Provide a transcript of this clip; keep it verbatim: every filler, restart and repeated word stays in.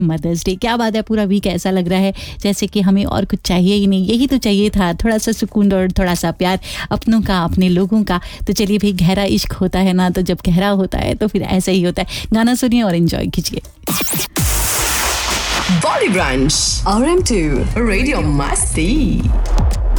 Mother's day. क्या बात है, पूरा वीक ऐसा लग रहा है जैसे कि हमें और कुछ चाहिए ही नहीं, यही तो चाहिए था, थोड़ा सा सुकून और थोड़ा सा प्यार अपनों का, अपने लोगों का। तो चलिए भाई, गहरा इश्क होता है ना, तो जब गहरा होता है तो फिर ऐसा ही होता है। गाना सुनिए और एंजॉय कीजिए। Body Brunch R M two Radio Masti.